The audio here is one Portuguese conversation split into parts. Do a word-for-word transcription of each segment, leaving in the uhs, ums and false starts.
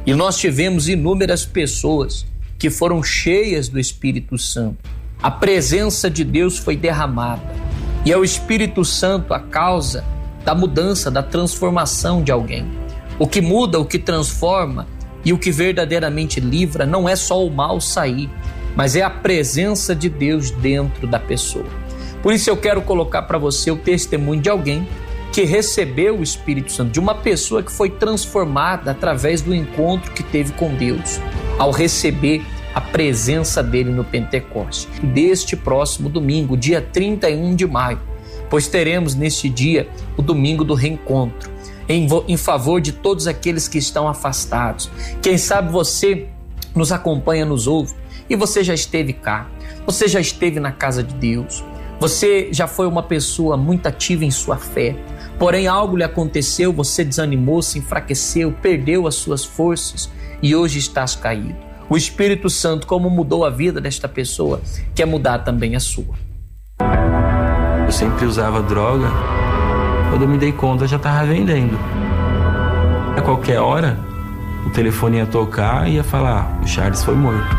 E nós tivemos inúmeras pessoas que foram cheias do Espírito Santo. A presença de Deus foi derramada. E é o Espírito Santo a causa da mudança, da transformação de alguém. O que muda, o que transforma e o que verdadeiramente livra não é só o mal sair, mas é a presença de Deus dentro da pessoa. Por isso eu quero colocar para você o testemunho de alguém que recebeu o Espírito Santo, de uma pessoa que foi transformada através do encontro que teve com Deus, ao receber a presença dele no Pentecoste. Deste próximo domingo, dia trinta e um de maio, pois teremos neste dia o domingo do reencontro, em, em favor de todos aqueles que estão afastados. Quem sabe você nos acompanha, nos ouve, e você já esteve cá, você já esteve na casa de Deus, você já foi uma pessoa muito ativa em sua fé, porém algo lhe aconteceu, você desanimou, se enfraqueceu, perdeu as suas forças e hoje estás caído. O Espírito Santo, como mudou a vida desta pessoa, quer mudar também a sua. Eu sempre usava droga, quando eu me dei conta já estava vendendo. A qualquer hora, o telefone ia tocar e ia falar, o Charles foi morto.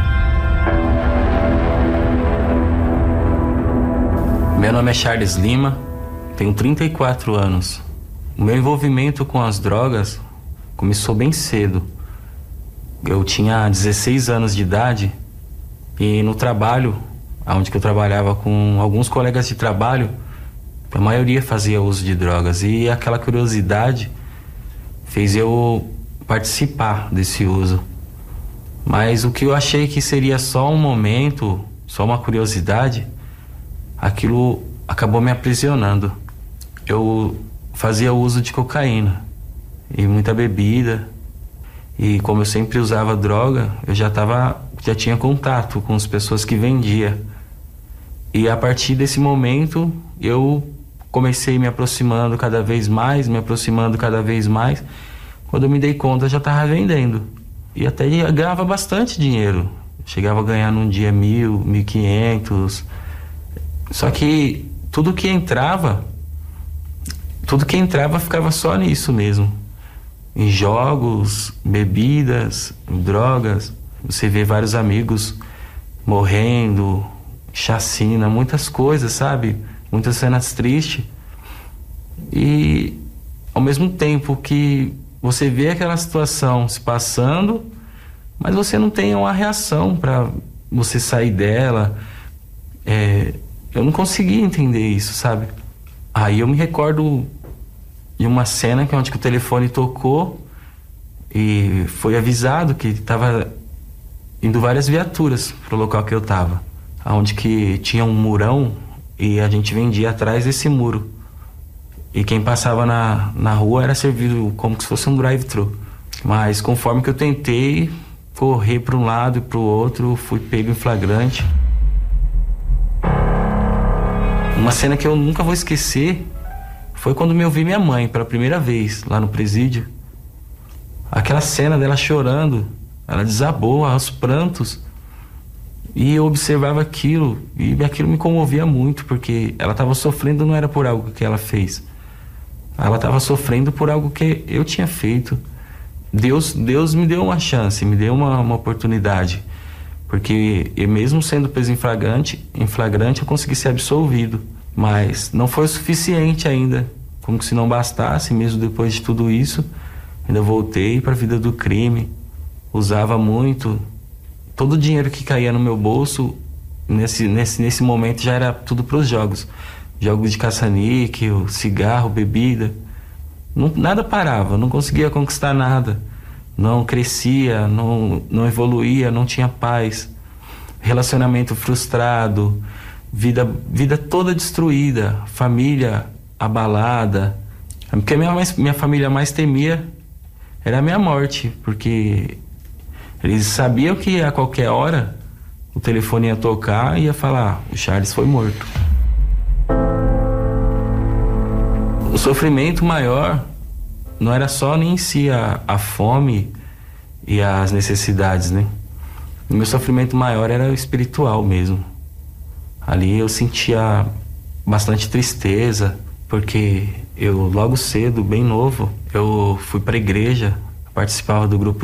Meu nome é Charles Lima, tenho trinta e quatro anos. O meu envolvimento com as drogas começou bem cedo. Eu tinha dezesseis anos de idade e no trabalho, onde que eu trabalhava com alguns colegas de trabalho, a maioria fazia uso de drogas e aquela curiosidade fez eu participar desse uso. Mas o que eu achei que seria só um momento, só uma curiosidade, aquilo acabou me aprisionando. Eu fazia uso de cocaína e muita bebida. E como eu sempre usava droga, eu já tava, já tinha contato com as pessoas que vendia. E a partir desse momento, eu comecei me aproximando cada vez mais, me aproximando cada vez mais. Quando eu me dei conta, eu já estava vendendo. E até ganhava bastante dinheiro. Chegava a ganhar num dia mil, mil e quinhentos. Só que tudo que entrava, tudo que entrava ficava só nisso mesmo. Em jogos, bebidas, drogas. Você vê vários amigos morrendo, chacina, muitas coisas, sabe? Muitas cenas tristes. E ao mesmo tempo que você vê aquela situação se passando, mas você não tem uma reação para você sair dela. É, eu não conseguia entender isso, sabe? Aí eu me recordo de uma cena que onde que o telefone tocou e foi avisado que estava indo várias viaturas pro local que eu tava, onde que tinha um murão e a gente vendia atrás desse muro. E quem passava na, na rua era servido como se fosse um drive-thru. Mas conforme que eu tentei correr para um lado e para o outro, fui pego em flagrante. Uma cena que eu nunca vou esquecer foi quando me ouvi minha mãe pela primeira vez lá no presídio. Aquela cena dela chorando, ela desabou aos prantos. E eu observava aquilo e aquilo me comovia muito, porque ela estava sofrendo, não era por algo que ela fez. Ela estava sofrendo por algo que eu tinha feito. Deus, Deus me deu uma chance, me deu uma, uma oportunidade. Porque eu, mesmo sendo preso em flagrante, em flagrante, eu consegui ser absolvido. Mas não foi o suficiente ainda. Como se não bastasse, mesmo depois de tudo isso, ainda voltei para a vida do crime. Usava muito. Todo o dinheiro que caía no meu bolso, nesse, nesse, nesse momento, já era tudo para os jogos. Jogos de caça-níquel, cigarro, bebida. Não, nada parava, não conseguia conquistar nada. Não crescia, não, não evoluía, não tinha paz. Relacionamento frustrado, vida, vida toda destruída, família abalada. Porque a minha, minha família mais temia era a minha morte, porque eles sabiam que a qualquer hora o telefone ia tocar e ia falar, o Charles foi morto. O sofrimento maior não era só nem em si a, a fome e as necessidades, né? O meu sofrimento maior era o espiritual mesmo. Ali eu sentia bastante tristeza, porque eu logo cedo, bem novo, eu fui para a igreja, participava do grupo